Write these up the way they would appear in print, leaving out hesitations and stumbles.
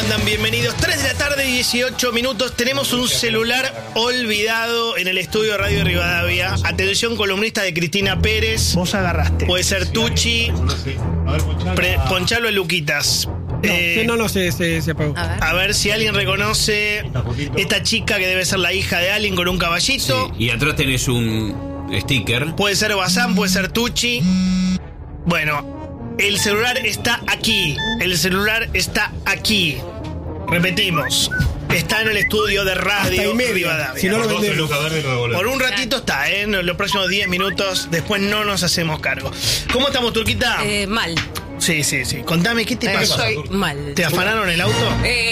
andan? Bienvenidos. 3 de la tarde, 18 minutos. Tenemos un celular olvidado en el estudio de Radio Rivadavia. Atención, columnista de Cristina Pérez. Vos agarraste. Puede ser Tucci. Ponchalo a Luquitas. No, se apagó. A ver si alguien reconoce esta chica que debe ser la hija de alguien con un caballito. Sí, y atrás tenés un sticker. Puede ser Bazán, puede ser Tucci. Bueno, el celular está aquí. El celular está aquí. Repetimos. Está en el estudio de Radio Rivadavia. Si no lo vendemos. Por un ratito está, en los próximos 10 minutos. Después no nos hacemos cargo. ¿Cómo estamos, Turquita? Mal. Sí. Contame, ¿qué te pasó? Estoy mal. ¿Te afanaron el auto?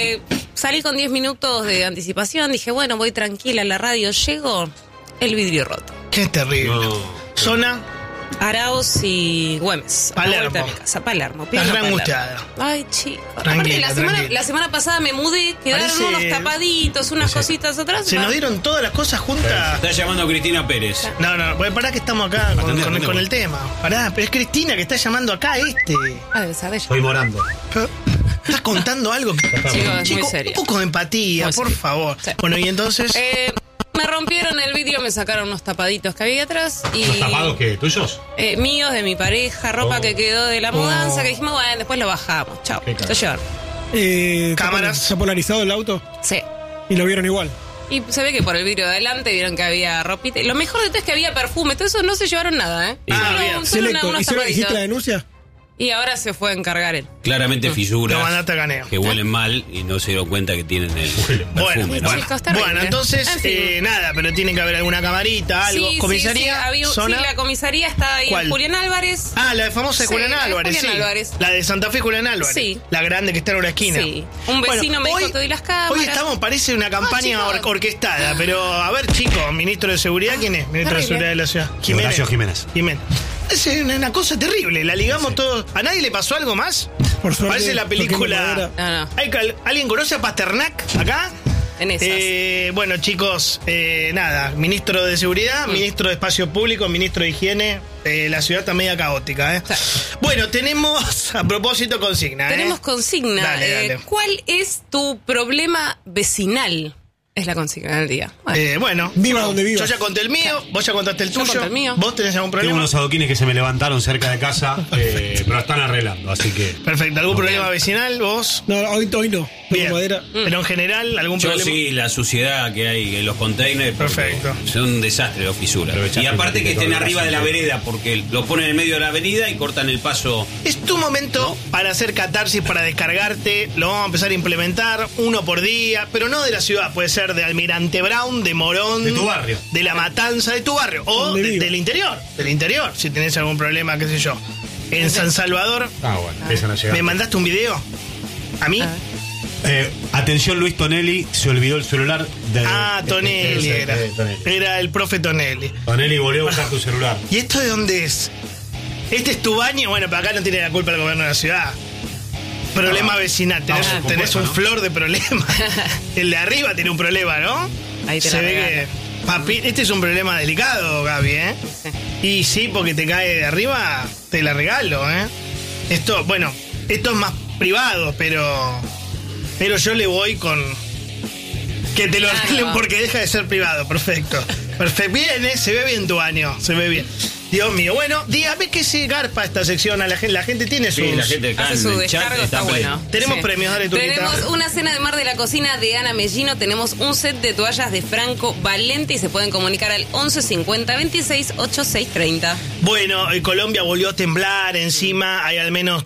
Salí con 10 minutos de anticipación. Dije, bueno, voy tranquila a la radio. Llego, el vidrio roto. Qué terrible. No. Zona Arauz y Güemes. A la Palermo. vuelta de mi casa. Palermo. Estás pleno re Palermo. angustiada. Ay, chico. Tranquila, Aparte, tranquila. la semana pasada me mudé. Quedaron Parece- unos tapaditos, unas cositas atrás. ¿Se nos dieron todas las cosas juntas? Está llamando a Cristina Pérez. No, pues pará que estamos acá con el tema. Pará, pero es Cristina que está llamando acá a este. Ah, debe ser de ella. Estoy morando. ¿Estás contando algo? Chicos, Chico, muy serio. un poco de empatía, Muy por serio. favor. Sí. Bueno, y entonces... Me rompieron el vidrio, me sacaron unos tapaditos que había atrás. Y ¿Los tapados qué? ¿Tuyos? míos, de mi pareja, ropa que quedó de la mudanza, que dijimos, bueno, después lo bajamos. Chao. Qué Se llevaron. Cámaras. ¿Se ha polarizado el auto? Sí. Y lo vieron igual. Y se ve que por el vidrio de adelante vieron que había ropita. Y lo mejor de todo es que había perfume. Todo eso no se llevaron nada, ¿eh? bien. Selecto. unos ¿Hiciste la tapaditos. denuncia? Y ahora se fue a encargar él. Claramente fisuras Lo mandaste a Caneo. que huelen mal y no se dieron cuenta que tienen el perfume, ¿no? Chicos, terrible. Bueno, entonces, En fin. nada, pero tiene que haber alguna camarita, algo. Sí, ¿Comisaría? Sí, ¿Zona? sí, la comisaría está ahí. ¿Cuál? Julián Álvarez. Ah, la de famosa de Sí, Julián la de Álvarez, Julián sí. Álvarez. La de Santa Fe, Julián Álvarez. Sí. La grande que está en una esquina. Sí. Un vecino me dijo, te doy las cámaras. Hoy estamos, parece una campaña chicos. orquestada, pero a ver, chicos, ministro de Seguridad, ¿quién es? Ministro de terrible. Seguridad de la ciudad. Horacio Jiménez. Es una cosa terrible, la ligamos todos. ¿A nadie le pasó algo más? Por suerte, Parece la película. No. ¿Alguien conoce a Pasternak acá? En esas. Bueno, chicos, nada, ministro de Seguridad, ministro de Espacio Público, ministro de Higiene. La ciudad está media caótica, ¿eh? Sí. Bueno, tenemos, a propósito, consigna, Tenemos consigna. Dale. ¿Cuál es tu problema vecinal? Es la consigna del día. Bueno, Viva donde vivas. yo ya conté el mío, vos ya contaste el Yo tuyo. conté el mío. ¿Vos tenés algún Tengo problema? unos adoquines que se me levantaron cerca de casa, pero están arreglando, así que... Perfecto, ¿algún problema vecinal, vos? No, hoy no. Bien. Toco madera. Pero en general, ¿algún Yo problema? sí, la suciedad que hay en los containers. porque Perfecto. Son un desastre las fisuras. Aprovechaste Y aparte que que estén todo arriba de la gracias. vereda, porque los ponen en el medio de la avenida y cortan el paso. Es tu momento para hacer catarsis, para descargarte. Lo vamos a empezar a implementar uno por día, pero no de la ciudad. Puede ser de Almirante Brown, de Morón. De tu barrio. De La Matanza, de tu barrio. O Donde viva. del interior. Del interior, si tenés algún problema, qué sé yo. En San Salvador, Ah, bueno, empiezan a llegar. ¿me mandaste un video? ¿A mí? Atención, Luis Tonelli, se olvidó el celular de... Tonelli era. Tonelli. Era el profe Tonelli. Tonelli volvió a buscar tu celular. ¿Y esto de dónde es? ¿Este es tu baño? Bueno, pero acá no tiene la culpa el gobierno de la ciudad. Problema vecinal. Tenés compuesto, un ¿no? flor de problemas. El de arriba tiene un problema, ¿no? Ahí te Se la ve regalo. que... Papi, este es un problema delicado, Gaby, ¿eh? Sí. Y sí, porque te cae de arriba, te la regalo, ¿eh? Esto es más privado, pero yo le voy con... Que te lo arreglen porque deja de ser privado. Perfecto. Bien, se ve bien tu año. Se ve bien. Dios mío. Bueno, dígame que se garpa esta sección. A la gente tiene sus... Sí, la gente acá Hace en su el chat descargo, está pleno. bueno. Tenemos Sí. premios, dale, Turquita. Tenemos una cena de mar de la cocina de Ana Mellino, tenemos un set de toallas de Franco Valente y se pueden comunicar al 11 50 26 86 30. Bueno, Colombia volvió a temblar, encima hay al menos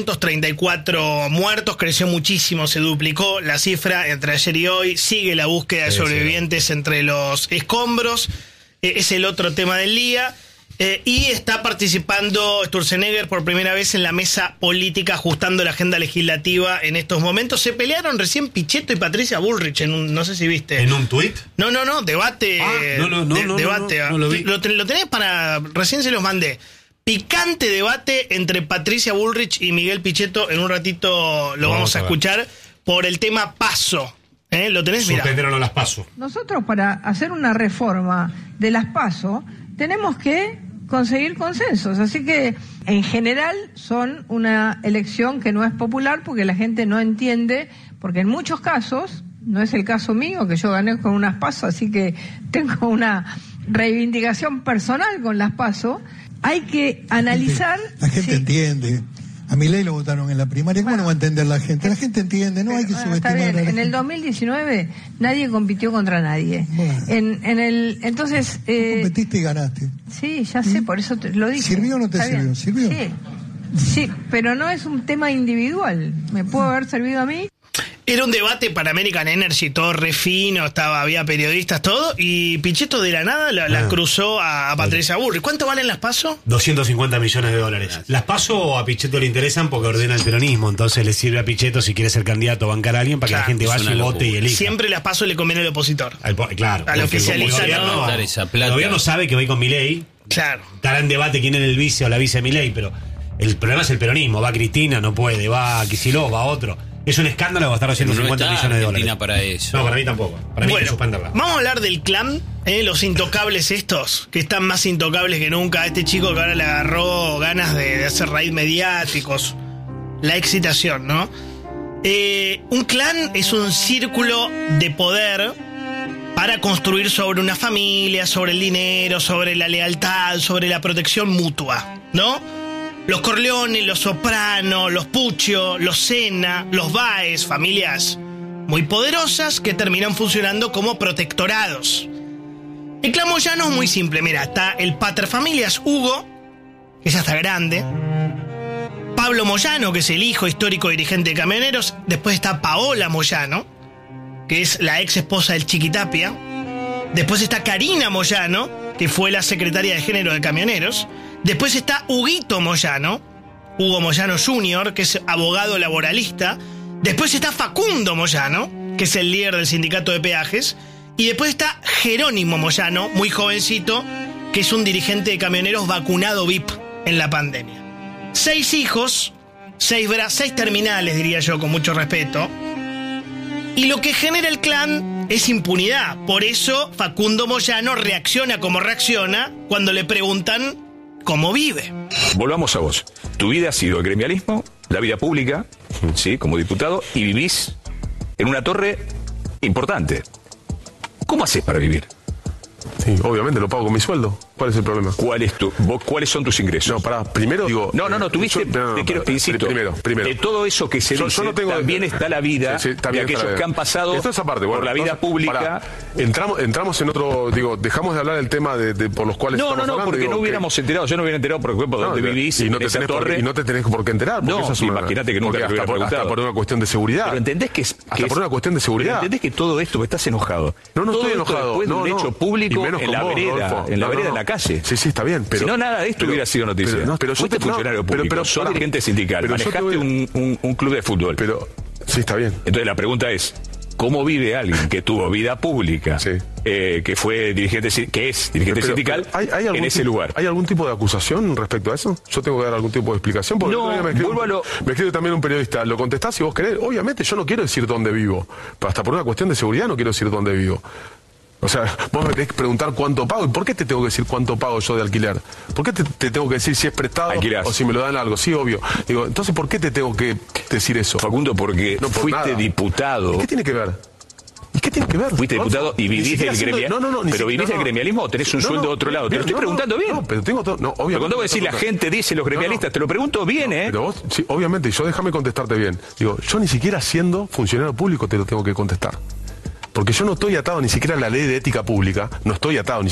234 muertos, creció muchísimo, se duplicó la cifra entre ayer y hoy, sigue la búsqueda de sobrevivientes entre los escombros, es el otro tema del día. Y está participando Sturzenegger por primera vez en la mesa política, ajustando la agenda legislativa en estos momentos. Se pelearon recién Pichetto y Patricia Bullrich en un, no sé si viste. ¿En un tuit? No, debate. No, debate. no lo vi. Lo tenés para. Recién se los mandé. Picante debate entre Patricia Bullrich y Miguel Pichetto. En un ratito lo vamos a ver. escuchar por el tema PASO. ¿Lo tenés? Mira. Suspendieron las PASO. Nosotros para hacer una reforma de las PASO tenemos que conseguir consensos. Así que, en general, son una elección que no es popular porque la gente no entiende, porque en muchos casos, no es el caso mío, que yo gané con unas PASO, así que tengo una reivindicación personal con las PASO, hay que analizar... La gente entiende. A Milei lo votaron en la primaria. ¿Cómo no va a entender la gente? La gente entiende, no hay que subestimar está bien. a la gente. En el 2019 nadie compitió contra nadie. Bueno. Entonces... competiste y ganaste. Sí, ya sé, por eso lo dije. ¿Sirvió o no te Está sirvió? bien. ¿Sirvió? Sí, pero no es un tema individual. Me pudo haber servido a mí. Era un debate para American Energy, todo re fino, había periodistas, todo, y Pichetto de la nada la cruzó a Patricia Bullrich. ¿Cuánto valen las PASO? 250 millones de dólares. Las PASO a Pichetto le interesan porque ordena el peronismo, entonces le sirve a Pichetto si quiere ser candidato a bancar a alguien para que la gente vaya y vote y elija. Siempre las PASO le conviene al opositor. Claro. Al oficialista el gobierno sabe que va a ir con Milei. Claro. Estará en debate quién es el vice o la vice de Milei, pero el problema es el peronismo. Va Cristina, no puede, va Kicillof, va otro. Es un escándalo gastar 250 millones de dólares. Para eso. No, para mí tampoco. Para mí hay que suspenderla. Vamos a hablar del clan, los intocables estos, que están más intocables que nunca. Este chico que ahora le agarró ganas de hacer raid mediáticos. La excitación, ¿no? Un clan es un círculo de poder para construir sobre una familia, sobre el dinero, sobre la lealtad, sobre la protección mutua, ¿no? Los Corleone, los Soprano, los Puccio, los Sena, los Báez, familias muy poderosas que terminan funcionando como protectorados. El clan Moyano es muy simple, mira, está el paterfamilias Hugo, que ya está grande, Pablo Moyano, que es el hijo histórico dirigente de camioneros, después está Paola Moyano, que es la ex esposa del Chiquitapia, después está Karina Moyano, que fue la secretaria de género de camioneros. Después está Huguito Moyano, Hugo Moyano Jr., que es abogado laboralista. Después está Facundo Moyano, que es el líder del sindicato de peajes. Y después está Jerónimo Moyano, muy jovencito, que es un dirigente de camioneros vacunado VIP en la pandemia. 6 hijos, 6 terminales, diría yo, con mucho respeto. Y lo que genera el clan es impunidad. Por eso Facundo Moyano reacciona como reacciona cuando le preguntan cómo vive. Volvamos a vos. Tu vida ha sido el gremialismo, la vida pública, ¿sí? Como diputado, y vivís en una torre importante. ¿Cómo haces para vivir? Sí, obviamente lo pago con mi sueldo. ¿Cuál es el problema? ¿Cuáles son tus ingresos? No, primero digo... No, tuviste... Te insisto, primero. De todo eso que se dice, no tengo, también está la vida de aquellos que han pasado por la vida pública. Entramos en otro... dejamos de hablar del tema de por los cuales estamos hablando. Porque no hubiéramos enterado. Yo no hubiera enterado, por ejemplo, dónde vivís, y no te tenés por qué enterar. No, imagínate que nunca te hubiera preguntado. Hasta por una cuestión de seguridad. Pero entendés que... Hasta por una cuestión de seguridad. Pero entendés que todo esto, que estás enojado. No estoy enojado. Después de un hecho público en la vereda, de la calle. Sí, está bien, pero... Si no, nada de esto hubiera sido noticia. Pero fuiste funcionario público, sos dirigente sindical, manejaste un club de fútbol. Pero, sí, está bien. Entonces la pregunta es, ¿cómo vive alguien que tuvo vida pública, que fue dirigente, que es dirigente sindical, en ese lugar? ¿Hay algún tipo de acusación respecto a eso? ¿Yo tengo que dar algún tipo de explicación? Porque me escribe también un periodista, ¿lo contestás si vos querés? Obviamente yo no quiero decir dónde vivo, pero hasta por una cuestión de seguridad no quiero decir dónde vivo. O sea, vos me tenés que preguntar cuánto pago. ¿Y por qué te tengo que decir cuánto pago yo de alquiler? ¿Por qué te tengo que decir si es prestado Alquilás. o si me lo dan algo? Sí, obvio. Entonces, ¿por qué te tengo que decir eso? Facundo, porque no por fuiste nada. diputado. ¿Y qué tiene que ver? ¿Y qué tiene que ver? Fuiste diputado y vivís del gremialismo. ¿Pero vivís del gremialismo o tenés un sueldo de otro lado? Te lo estoy preguntando bien. No, pero tengo todo. No, obviamente. Pero cuando vos decís la gente dice los gremialistas, te lo pregunto bien, ¿eh? Pero vos, sí, obviamente, yo déjame contestarte bien. Yo ni siquiera siendo funcionario público te lo tengo que contestar. Porque yo no estoy atado ni siquiera a la ley de ética pública, no estoy atado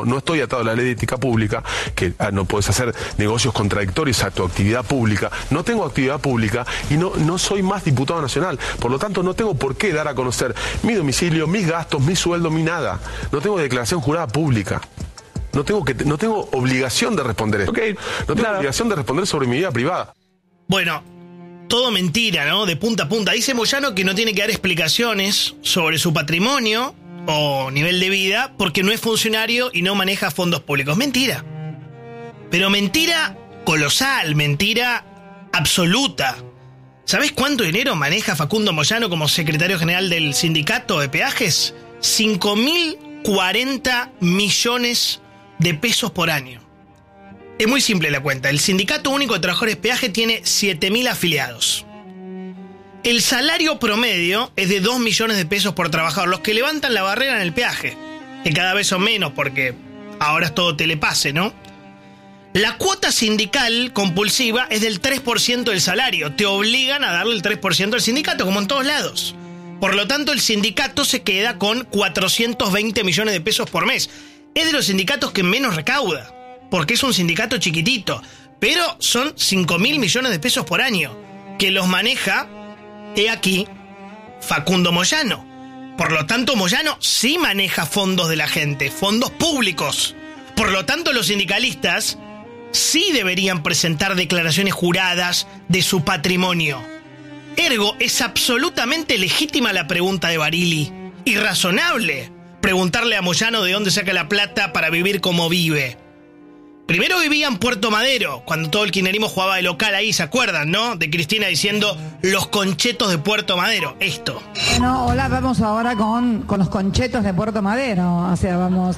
a la ley de ética pública, que no podés hacer negocios contradictorios a tu actividad pública. No tengo actividad pública y no soy más diputado nacional. Por lo tanto, no tengo por qué dar a conocer mi domicilio, mis gastos, mi sueldo, mi nada. No tengo declaración jurada pública. No tengo obligación de responder esto. No tengo obligación de responder sobre mi vida privada. Bueno, todo mentira, ¿no? De punta a punta. Dice Moyano que no tiene que dar explicaciones sobre su patrimonio o nivel de vida porque no es funcionario y no maneja fondos públicos. Mentira. Pero mentira colosal, mentira absoluta. ¿Sabés cuánto dinero maneja Facundo Moyano como secretario general del sindicato de peajes? 5.040 millones de pesos por año. Es muy simple la cuenta. El Sindicato Único de Trabajadores de Peaje tiene 7.000 afiliados. El salario promedio es de 2 millones de pesos por trabajador. Los que levantan la barrera en el peaje, que cada vez son menos porque ahora es todo telepase, ¿no? La cuota sindical compulsiva es del 3% del salario. Te obligan a darle el 3% al sindicato, como en todos lados. Por lo tanto, el sindicato se queda con 420 millones de pesos por mes. Es de los sindicatos que menos recauda, porque es un sindicato chiquitito. Pero son 5.000 millones de pesos por año, que los maneja, he aquí, Facundo Moyano. Por lo tanto, Moyano sí maneja fondos de la gente, fondos públicos. Por lo tanto, los sindicalistas sí deberían presentar declaraciones juradas de su patrimonio. Ergo, es absolutamente legítima la pregunta de Barilli. Y razonable preguntarle a Moyano de dónde saca la plata para vivir como vive. Primero vivía en Puerto Madero, cuando todo el kirchnerismo jugaba de local ahí, ¿se acuerdan, no? De Cristina diciendo los conchetos de Puerto Madero. Esto. Bueno, hola, vamos ahora con los conchetos de Puerto Madero. O sea, vamos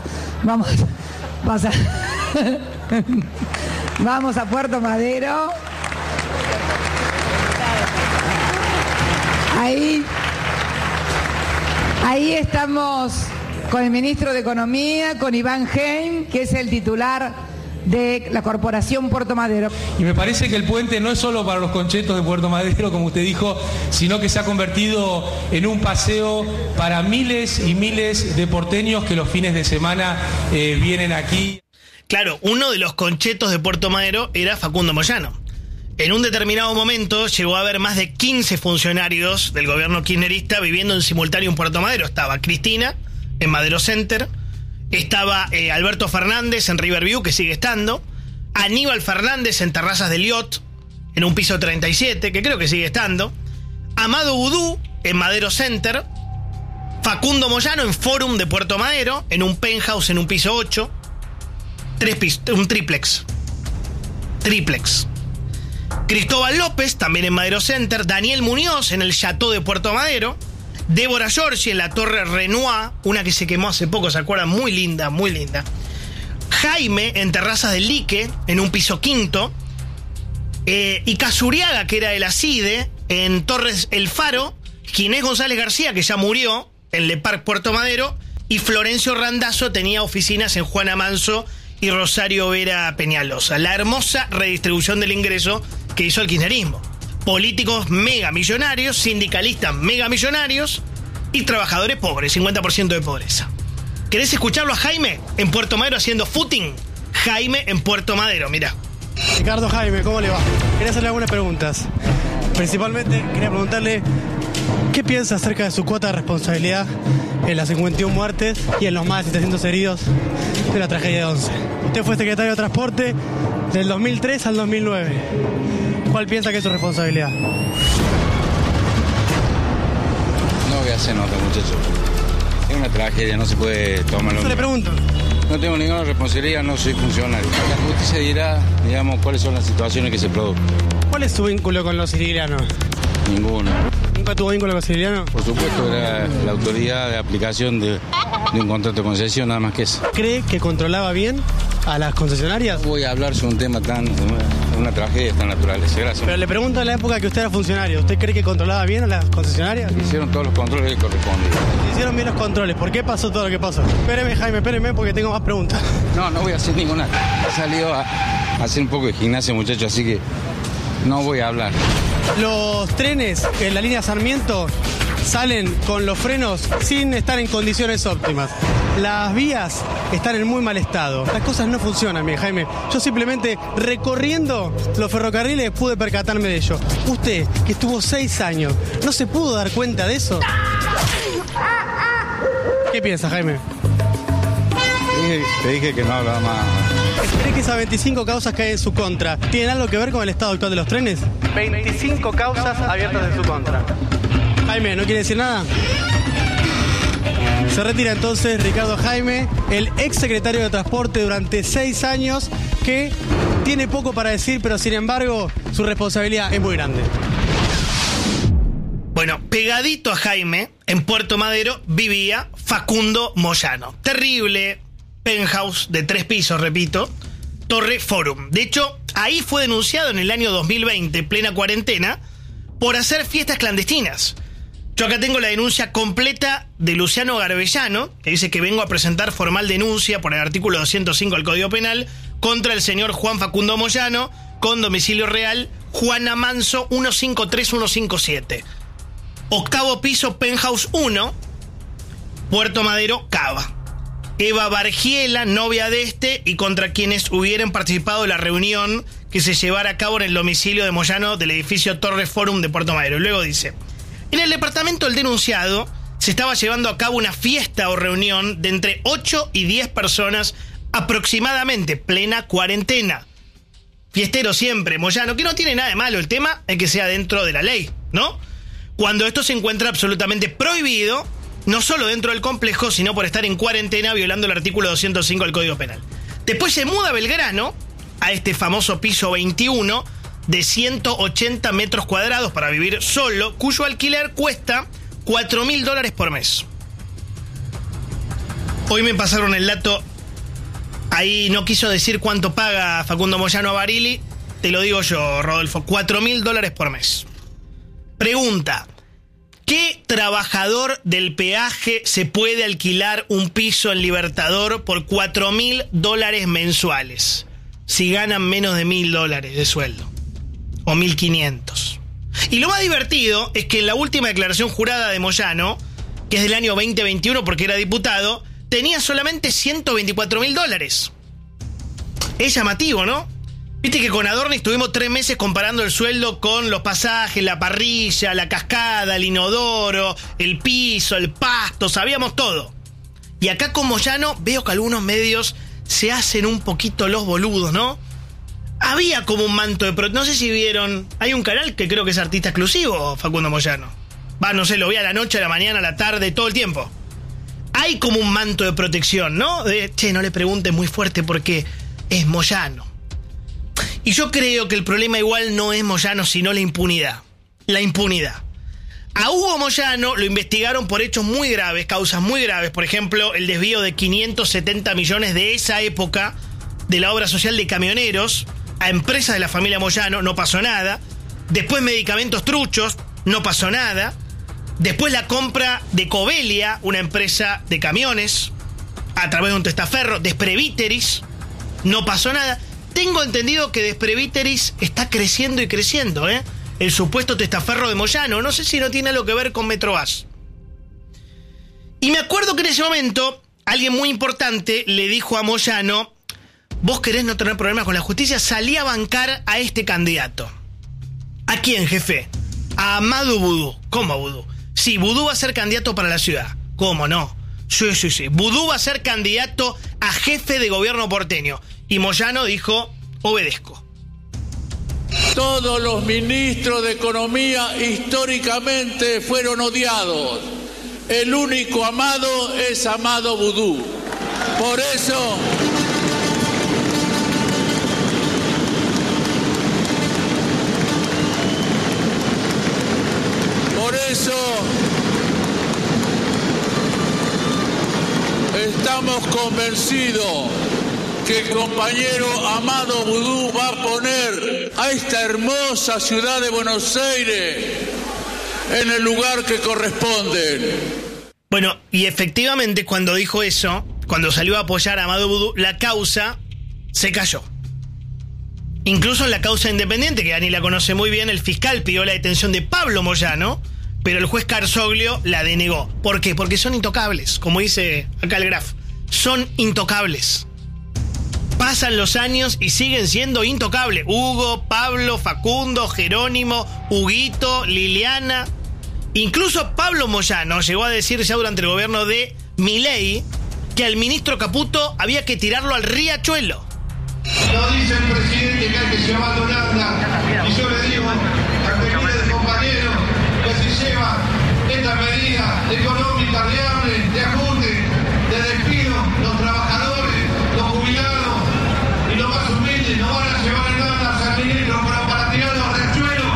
a Puerto Madero. Ahí estamos con el ministro de Economía, con Iván Heim, que es el titular de la Corporación Puerto Madero. Y me parece que el puente no es solo para los conchetos de Puerto Madero, como usted dijo, sino que se ha convertido en un paseo para miles y miles de porteños que los fines de semana vienen aquí. Claro, uno de los conchetos de Puerto Madero era Facundo Moyano. En un determinado momento llegó a haber más de 15 funcionarios del gobierno kirchnerista viviendo en simultáneo en Puerto Madero. Estaba Cristina en Madero Center, estaba Alberto Fernández en Riverview, que sigue estando, Aníbal Fernández en Terrazas de Liot, en un piso 37, que creo que sigue estando, Amado Udú en Madero Center, Facundo Moyano en Forum de Puerto Madero, en un penthouse en un piso 8, un triplex. Cristóbal López, también en Madero Center, Daniel Muñoz en el Chateau de Puerto Madero, Débora Giorgi en la Torre Renoir, una que se quemó hace poco, ¿se acuerdan? Muy linda, muy linda. Jaime en Terrazas del Lique, en un piso quinto, y Casuriaga, que era de la CIDE, en Torres El Faro, Ginés González García, que ya murió, en Le Parc Puerto Madero, y Florencio Randazzo tenía oficinas en Juana Manso y Rosario Vera Peñalosa. La hermosa redistribución del ingreso que hizo el kirchnerismo. Políticos mega millonarios, sindicalistas mega millonarios y trabajadores pobres, 50% de pobreza. ¿Querés escucharlo a Jaime en Puerto Madero haciendo footing? Jaime en Puerto Madero, mirá. Ricardo Jaime, ¿cómo le va? Quería hacerle algunas preguntas. Principalmente quería preguntarle qué piensa acerca de su cuota de responsabilidad en las 51 muertes y en los más de 700 heridos de la tragedia de 11. Usted fue secretario de Transporte del 2003 al 2009. ¿Cuál piensa que es su responsabilidad? No voy a hacer nota, muchachos. Es una tragedia, no se puede tomarlo. Eso le pregunto. No tengo ninguna responsabilidad, no soy funcionario. La justicia dirá, digamos, cuáles son las situaciones que se producen. ¿Cuál es su vínculo con los sicilianos? Ninguno. ¿Nunca tuvo vínculo con los sicilianos? Por supuesto, era la autoridad de aplicación de un contrato de concesión, nada más que eso. ¿Cree que controlaba bien a las concesionarias? No voy a hablar sobre un tema una tragedia tan natural. Gracias. Pero le pregunto en la época que usted era funcionario, ¿usted cree que controlaba bien a las concesionarias? Hicieron todos los controles que correspondían. Hicieron bien los controles. ¿Por qué pasó todo lo que pasó? Espéreme, Jaime, espéreme, porque tengo más preguntas. No voy a hacer ninguna. He salido a hacer un poco de gimnasia, muchachos, así que no voy a hablar. Los trenes en la línea Sarmiento salen con los frenos sin estar en condiciones óptimas. Las vías están en muy mal estado. Las cosas no funcionan, mi Jaime. Yo simplemente recorriendo los ferrocarriles pude percatarme de ello. Usted, que estuvo 6 años, ¿no se pudo dar cuenta de eso? ¿Qué piensa, Jaime? Te dije que no hablaba más. ¿Cree que esas 25 causas que hay en su contra tienen algo que ver con el estado actual de los trenes? 25 causas abiertas en su contra. Jaime, ¿no quiere decir nada? Se retira entonces Ricardo Jaime, el ex secretario de Transporte durante 6 años, que tiene poco para decir, pero sin embargo su responsabilidad es muy grande. Bueno, pegadito a Jaime, en Puerto Madero, vivía Facundo Moyano. Terrible penthouse de 3 pisos, repito, Torre Forum. De hecho, ahí fue denunciado en el año 2020, plena cuarentena, por hacer fiestas clandestinas. Yo acá tengo la denuncia completa de Luciano Garbellano, que dice que vengo a presentar formal denuncia por el artículo 205 del Código Penal contra el señor Juan Facundo Moyano, con domicilio real, Juana Manso 153157. 8º piso, Penthouse 1, Puerto Madero, Cava. Eva Bargiela, novia de este, y contra quienes hubieran participado de la reunión que se llevara a cabo en el domicilio de Moyano del edificio Torre Forum de Puerto Madero. Y luego dice: en el departamento del denunciado se estaba llevando a cabo una fiesta o reunión de entre 8 y 10 personas aproximadamente, plena cuarentena. Fiestero siempre, Moyano, que no tiene nada de malo, el tema es que sea dentro de la ley, ¿no? Cuando esto se encuentra absolutamente prohibido, no solo dentro del complejo, sino por estar en cuarentena violando el artículo 205 del Código Penal. Después se muda a Belgrano, a este famoso piso 21, de 180 metros cuadrados para vivir solo, cuyo alquiler cuesta $4.000 por mes. Hoy me pasaron el dato, ahí no quiso decir cuánto paga Facundo Moyano a Barili, te lo digo yo, Rodolfo, $4.000 por mes. Pregunta: ¿qué trabajador del peaje se puede alquilar un piso en Libertador por $4.000 mensuales si ganan menos de $1.000 de sueldo? O 1.500. Y lo más divertido es que en la última declaración jurada de Moyano, que es del año 2021 porque era diputado, tenía solamente $124.000. Es llamativo, ¿no? Viste que con Adorni estuvimos 3 meses comparando el sueldo con los pasajes, la parrilla, la cascada, el inodoro, el piso, el pasto, sabíamos todo. Y acá con Moyano veo que algunos medios se hacen un poquito los boludos, ¿no? Había como un manto de protección. No sé si vieron, hay un canal que creo que es artista exclusivo, Facundo Moyano. No sé, lo vi a la noche, a la mañana, a la tarde, todo el tiempo. Hay como un manto de protección, ¿no? No le preguntes muy fuerte porque es Moyano. Y yo creo que el problema igual no es Moyano, sino la impunidad. La impunidad. A Hugo Moyano lo investigaron por hechos muy graves, causas muy graves. Por ejemplo, el desvío de 570 millones de esa época de la obra social de camioneros a empresas de la familia Moyano, no pasó nada. Después medicamentos truchos, no pasó nada. Después la compra de Covelia, una empresa de camiones, a través de un testaferro. Despreviteris, no pasó nada. Tengo entendido que Despreviteris está creciendo y creciendo, ¿eh? El supuesto testaferro de Moyano. No sé si no tiene algo que ver con Metrobús. Y me acuerdo que en ese momento alguien muy importante le dijo a Moyano: vos querés no tener problemas con la justicia, salí a bancar a este candidato. ¿A quién, jefe? A Amadou Boudou. ¿Cómo Boudou? Sí, Boudou va a ser candidato para la ciudad. ¿Cómo no? Sí. Boudou va a ser candidato a jefe de gobierno porteño. Y Moyano dijo: obedezco. Todos los ministros de Economía históricamente fueron odiados. El único amado es Amadou Boudou. Por eso estamos convencidos que el compañero Amadou Boudou va a poner a esta hermosa ciudad de Buenos Aires en el lugar que corresponde. Bueno, y efectivamente cuando dijo eso, cuando salió a apoyar a Amadou Boudou, la causa se cayó. Incluso en la causa independiente, que Dani la conoce muy bien, el fiscal pidió la detención de Pablo Moyano, pero el juez Carzoglio la denegó. ¿Por qué? Porque son intocables, como dice acá el Graf. Son intocables. Pasan los años y siguen siendo intocables. Hugo, Pablo, Facundo, Jerónimo, Huguito, Liliana. Incluso Pablo Moyano llegó a decir ya durante el gobierno de Milei que al ministro Caputo había que tirarlo al riachuelo. Lo dice el presidente que hay que llevarlo a Holanda. Y yo le digo a miles de compañeros que si llevan estas medidas económicas reales, de ajuste, de despido, los trabajadores, los jubilados y los más humildes no van a llevar a Holanda al ministro para tirarlo al riachuelo.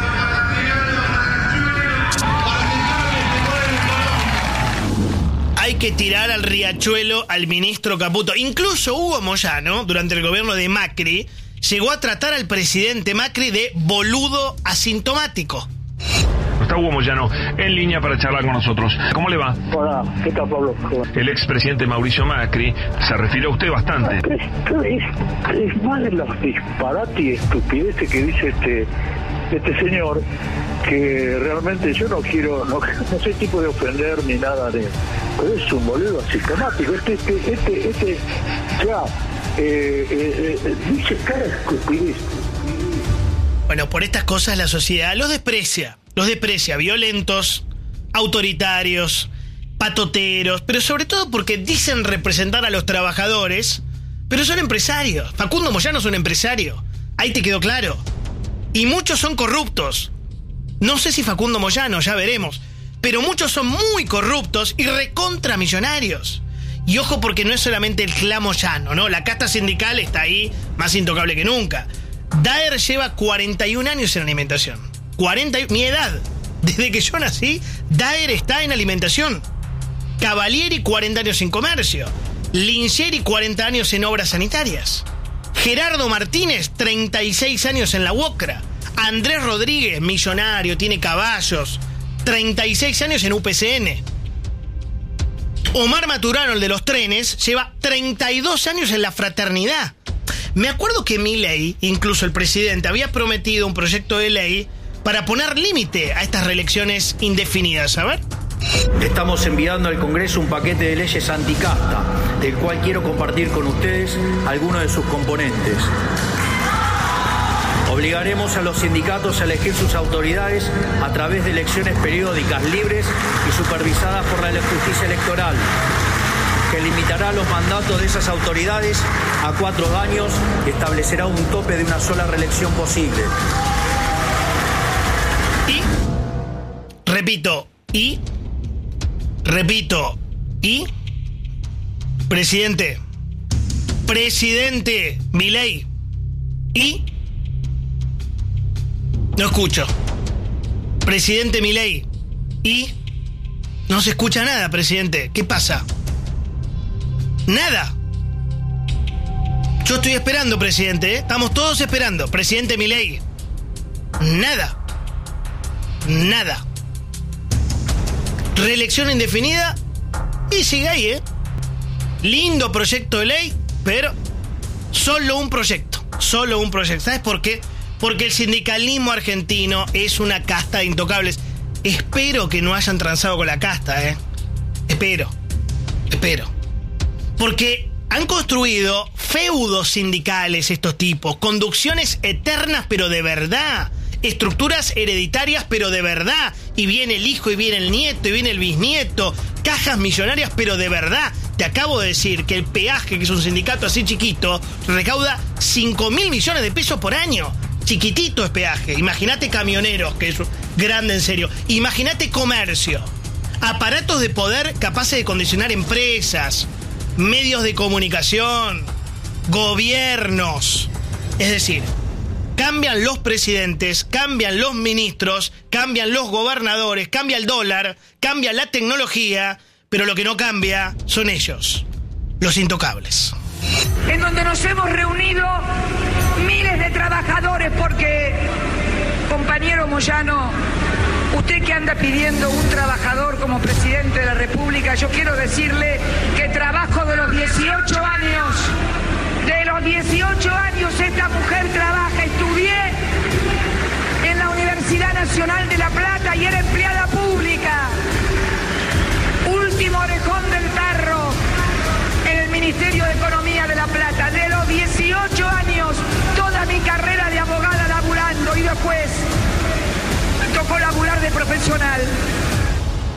Hay que tirar al riachuelo al ministro Caputo. Incluso Hugo Moyano, durante el gobierno de Macri, llegó a tratar al presidente Macri de boludo asintomático. Está Hugo Moyano en línea para charlar con nosotros. ¿Cómo le va? Hola, ¿qué tal, Pablo? El expresidente Mauricio Macri se refirió a usted bastante. Es más de los disparates y estupideces que dice este señor, que realmente yo no quiero, no soy tipo de ofender ni nada de... Pero es un boludo sistemático. Dice cada estupidez. Bueno, por estas cosas la sociedad los desprecia, violentos, autoritarios, patoteros, pero sobre todo porque dicen representar a los trabajadores, pero son empresarios. Facundo Moyano es un empresario, ahí te quedó claro. Y muchos son corruptos. No sé si Facundo Moyano, ya veremos, pero muchos son muy corruptos y recontramillonarios. Y ojo, porque no es solamente el clan Moyano, ¿no? La casta sindical está ahí, más intocable que nunca. Daer lleva 41 años en alimentación. Mi edad. Desde que yo nací, Daer está en alimentación. Cavalieri, 40 años en comercio. Lincieri, 40 años en obras sanitarias. Gerardo Martínez, 36 años en la UOCRA. Andrés Rodríguez, millonario, tiene caballos, 36 años en UPCN. Omar Maturano, el de los trenes, lleva 32 años en la Fraternidad. Me acuerdo que Milei, incluso el presidente, había prometido un proyecto de ley para poner límite a estas reelecciones indefinidas. A ver. Estamos enviando al Congreso un paquete de leyes anticasta, del cual quiero compartir con ustedes algunos de sus componentes. Obligaremos a los sindicatos a elegir sus autoridades a través de elecciones periódicas, libres y supervisadas por la justicia electoral, que limitará los mandatos de esas autoridades a 4 años y establecerá un tope de una sola reelección posible. Presidente Milei, no escucho. Presidente Milei, no se escucha nada, presidente. ¿Qué pasa? Nada. Yo estoy esperando, presidente, ¿eh? Estamos todos esperando. Presidente Milei, nada. Reelección indefinida y sigue ahí, ¿eh? Lindo proyecto de ley, pero solo un proyecto. ¿Sabes por qué? Porque el sindicalismo argentino es una casta de intocables. Espero que no hayan transado con la casta, ¿eh? Espero. Porque han construido feudos sindicales estos tipos, conducciones eternas pero de verdad, estructuras hereditarias pero de verdad, y viene el hijo y viene el nieto y viene el bisnieto, cajas millonarias pero de verdad. Te acabo de decir que el peaje, que es un sindicato así chiquito, recauda 5.000 millones de pesos por año. Chiquitito es peaje. Imagínate camioneros, que es grande en serio. Imagínate comercio. Aparatos de poder capaces de condicionar empresas, medios de comunicación, gobiernos. Es decir, cambian los presidentes, cambian los ministros, cambian los gobernadores, cambia el dólar, cambia la tecnología, pero lo que no cambia son ellos, los intocables. En donde nos hemos reunido miles de trabajadores porque, compañero Moyano, usted que anda pidiendo un trabajador como presidente de la República, yo quiero decirle que trabajo de los 18 años. De los 18 años esta mujer trabaja, estudié en la Universidad Nacional de La Plata y era empleada pública. Último orejón del tarro en el Ministerio de Economía de La Plata. De los 18 años, toda mi carrera de abogada laburando y después tocó laburar de profesional.